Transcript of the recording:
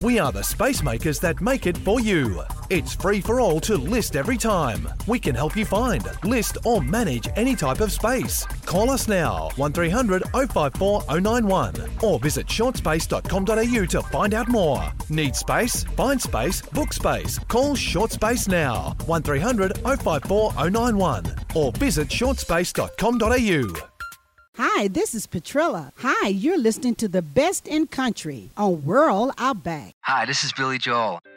We are the space makers that make it for you. It's free for all to list every time. We can help you find, list or manage any type of space. Call us now, 1300 054 091 or visit shortspace.com.au to find out more. Need space? Find space, book space. Call Short Space now, 1300 054 091 or visit shortspace.com.au. Hi, this is Petrilla. Hi, you're listening to the best in country on Rural Outback. Hi, this is Billy Joel.